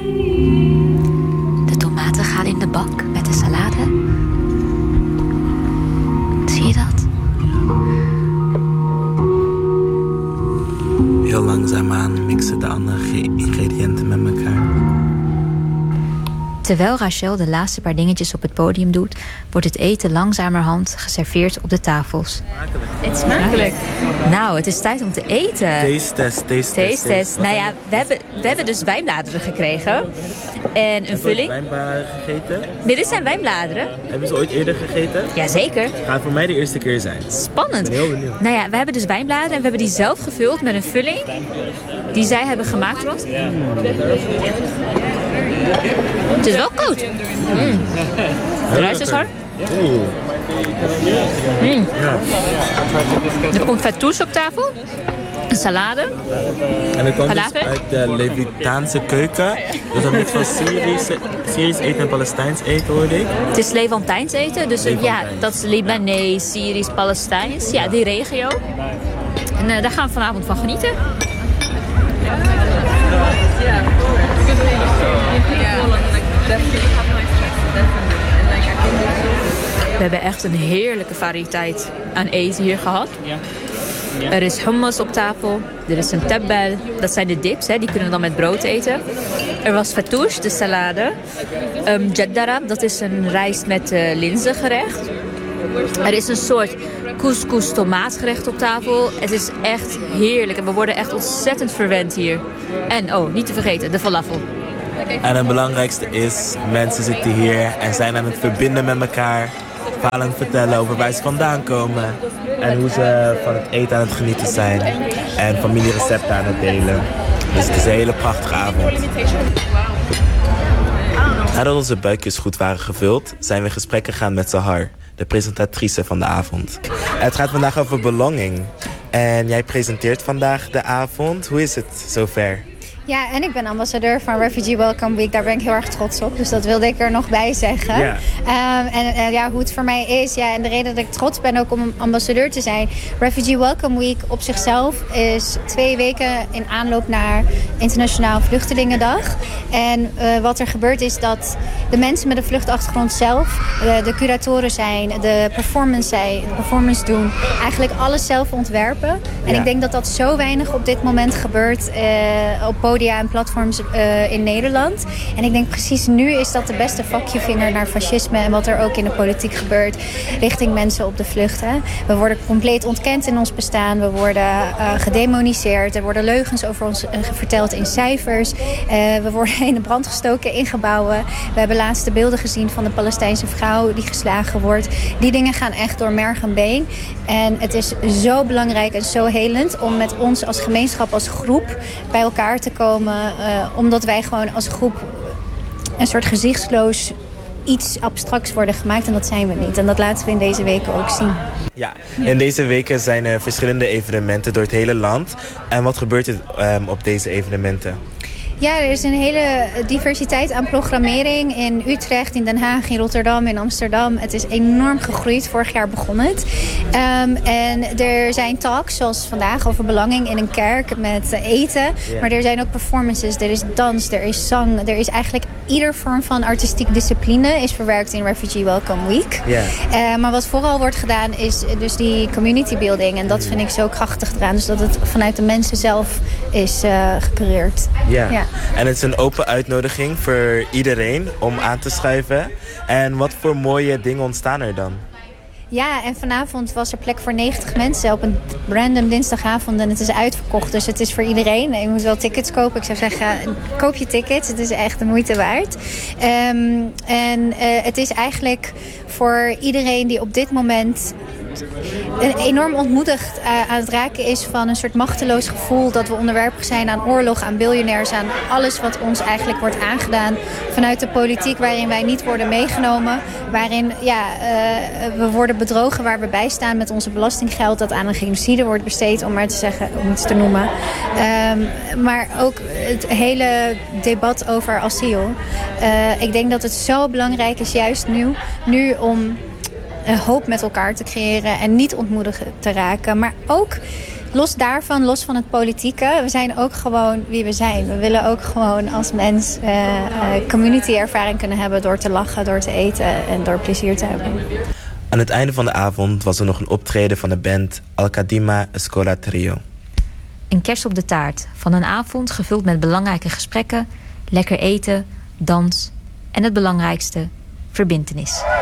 De tomaten gaan in de bak met de salade. Zie je dat? Heel langzaamaan mixen de andere ingrediënten met elkaar. Terwijl Rachel de laatste paar dingetjes op het podium doet, wordt het eten langzamerhand geserveerd op de tafels. Het is smakelijk. Nou, het is tijd om te eten. Taste test. Nou ja, we hebben dus wijnbladeren gekregen. En een vulling. Wijnbladeren gegeten? Dit zijn wijnbladeren. Hebben ze ooit eerder gegeten? Jazeker. Gaat voor mij de eerste keer zijn. Spannend. Ik ben heel benieuwd. Nou ja, we hebben dus wijnbladeren en we hebben die zelf gevuld met een vulling die zij hebben gemaakt voor ons. Het is wel koud. De ruis is hard. Er komt fattoush op tafel. Een salade. En dat komt dus Falafel? uit de Levitaanse keuken. Dus een mix van Syrisch eten en Palestijns eten, hoorde ik. Het is Levantijns eten. Dus ja, dat is Libanees, Syrisch, Palestijns. Ja, die regio. En daar gaan we vanavond van genieten. We hebben echt een heerlijke variëteit aan eten hier gehad. Er is hummus op tafel. Er is een tabbel. Dat zijn de dips, hè. Die kunnen we dan met brood eten. Er was fattoush, de salade. Jaddara, dat is een rijst met linzengerecht. Er is een soort couscous tomaatgerecht op tafel. Het is echt heerlijk en we worden echt ontzettend verwend hier. En oh, niet te vergeten, de falafel. En het belangrijkste is, mensen zitten hier en zijn aan het verbinden met elkaar. Verhalen aan het vertellen over waar ze vandaan komen. En hoe ze van het eten aan het genieten zijn. En familierecepten aan het delen. Dus het is een hele prachtige avond. Nadat onze buikjes goed waren gevuld, zijn we in gesprek gegaan met Sahar, de presentatrice van de avond. Het gaat vandaag over belonging. En jij presenteert vandaag de avond. Hoe is het zover? Ja, en ik ben ambassadeur van Refugee Welcome Week. Daar ben ik heel erg trots op. Dus dat wilde ik er nog bij zeggen. Ja. Hoe het voor mij is. Ja, en de reden dat ik trots ben ook om ambassadeur te zijn. Refugee Welcome Week op zichzelf is 2 weken in aanloop naar Internationaal Vluchtelingendag. En wat er gebeurt is dat de mensen met een vluchtachtergrond zelf, de curatoren zijn, de performance doen, eigenlijk alles zelf ontwerpen. En ik denk dat dat zo weinig op dit moment gebeurt op podia en platforms in Nederland. En ik denk precies nu is dat de beste vakjevinger naar fascisme en wat er ook in de politiek gebeurt richting mensen op de vlucht. Hè. We worden compleet ontkend in ons bestaan. We worden gedemoniseerd. Er worden leugens over ons verteld in cijfers. We worden in de brand gestoken in gebouwen. We hebben laatst de beelden gezien van de Palestijnse vrouw die geslagen wordt. Die dingen gaan echt door merg en been. En het is zo belangrijk en zo helend om met ons als gemeenschap, als groep bij elkaar te komen. Omdat wij gewoon als groep een soort gezichtsloos iets abstracts worden gemaakt. En dat zijn we niet. En dat laten we in deze weken ook zien. Ja, in deze weken zijn er verschillende evenementen door het hele land. En wat gebeurt er op deze evenementen? Ja, er is een hele diversiteit aan programmering in Utrecht, in Den Haag, in Rotterdam, in Amsterdam. Het is enorm gegroeid. Vorig jaar begon het. En er zijn talks, zoals vandaag, over belanging in een kerk met eten. Yeah. Maar er zijn ook performances, er is dans, er is zang. Er is eigenlijk ieder vorm van artistiek discipline is verwerkt in Refugee Welcome Week. Yeah. Maar wat vooral wordt gedaan is dus die community building. En dat vind ik zo krachtig eraan. Dus dat het vanuit de mensen zelf is gecureerd. Yeah. Ja. En het is een open uitnodiging voor iedereen om aan te schuiven. En wat voor mooie dingen ontstaan er dan? Ja, en vanavond was er plek voor 90 mensen op een random dinsdagavond en het is uitverkocht. Dus het is voor iedereen. Je moet wel tickets kopen. Ik zou zeggen, koop je tickets. Het is echt de moeite waard. Het is eigenlijk voor iedereen die op dit moment enorm ontmoedigd aan het raken is van een soort machteloos gevoel dat we onderwerpig zijn aan oorlog, aan biljonairs, aan alles wat ons eigenlijk wordt aangedaan vanuit de politiek waarin wij niet worden meegenomen, waarin we worden bedrogen waar we bij staan met onze belastinggeld dat aan een genocide wordt besteed, om maar te zeggen, om iets te noemen. Maar ook het hele debat over asiel. Ik denk dat het zo belangrijk is juist nu om hoop met elkaar te creëren en niet ontmoedigd te raken. Maar ook los daarvan, los van het politieke, we zijn ook gewoon wie we zijn. We willen ook gewoon als mens community ervaring kunnen hebben door te lachen, door te eten en door plezier te hebben. Aan het einde van de avond was er nog een optreden van de band Al Kadima Escola Trio. Een kers op de taart van een avond gevuld met belangrijke gesprekken, lekker eten, dans en het belangrijkste, verbintenis.